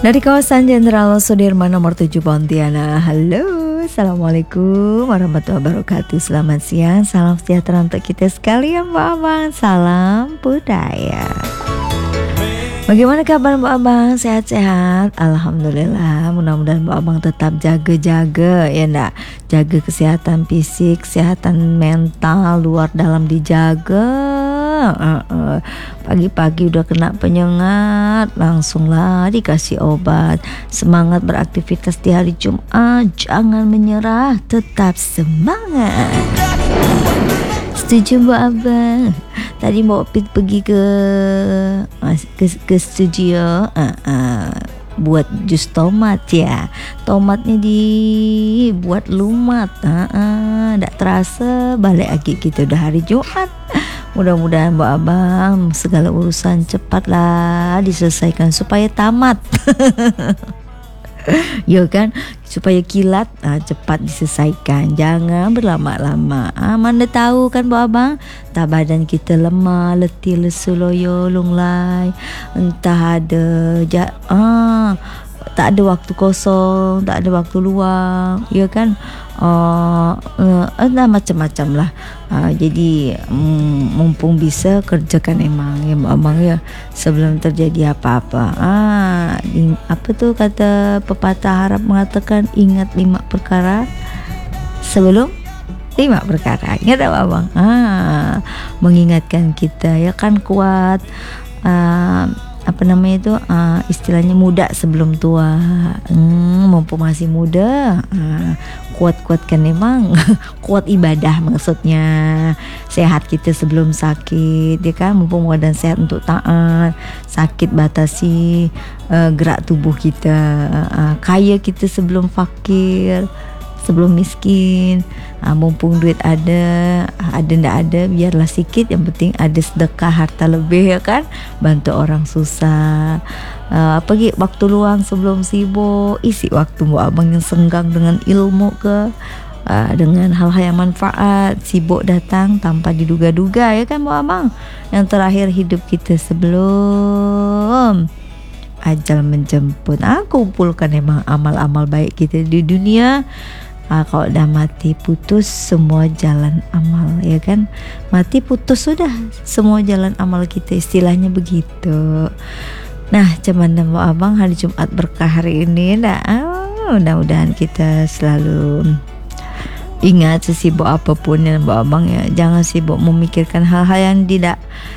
Dari kawasan Jenderal Sudirman nomor 7 Pontianak. Halo, Assalamualaikum warahmatullahi wabarakatuh. Selamat siang, salam sejahtera untuk kita sekalian Mbak Abang. Salam budaya. Bagaimana kabar Mbak Abang? Sehat-sehat? Alhamdulillah. Mudah-mudahan Mbak Abang tetap jaga-jaga ya enggak? Jaga kesehatan fisik, kesehatan mental, luar dalam dijaga. Pagi-pagi udah kena penyengat, langsunglah dikasih obat. Semangat beraktivitas di hari Jumat, jangan menyerah, tetap semangat. Setuju Mbak Abang? Tadi Mbak Opit pergi ke studio buat jus tomat ya. Tomatnya dibuat lumat. Nggak terasa balik lagi kita udah hari Jumat. Mudah-mudahan Mbak Abang segala urusan cepatlah diselesaikan supaya tamat. Ya kan, supaya kilat cepat diselesaikan, jangan berlama-lama. Mana tahu kan Mbak Abang, entah badan kita lemah, letih, lesu, loyo, lunglai, entah ada tak ada waktu kosong, tak ada waktu luang, ya kan, macam-macam lah. Jadi mumpung bisa kerjakan emang ya Mbak Abang ya, sebelum terjadi apa-apa. Apa tuh kata pepatah Arab mengatakan, ingat 5 perkara sebelum 5 perkara. Ingat Mbak Abang? Mengingatkan kita ya kan kuat. Apa namanya itu, istilahnya muda sebelum tua. Mumpung masih muda, kuat-kuatkan emang. Kuat ibadah maksudnya, sehat kita sebelum sakit ya kan, mumpung badan sehat untuk taat, sakit batasi gerak tubuh kita, kaya kita sebelum fakir, sebelum miskin. Mumpung duit ada ndak ada biarlah sikit, yang penting ada sedekah harta lebih ya kan, bantu orang susah. Pergi waktu luang sebelum sibuk, isi waktu Mbak Abang yang senggang dengan ilmu dengan hal-hal yang manfaat. Sibuk datang tanpa diduga-duga ya kan Mbak Abang. Yang terakhir hidup kita sebelum ajal menjemput. Kumpulkan emang amal-amal baik kita di dunia. Kalau udah mati putus semua jalan amal ya kan, mati putus sudah semua jalan amal kita, istilahnya begitu. Nah cuman Mbak Abang hari Jumat berkah hari ini, mudah-mudahan kita selalu ingat sesibuk apapun ya Mbak Abang ya, jangan sibuk memikirkan hal-hal yang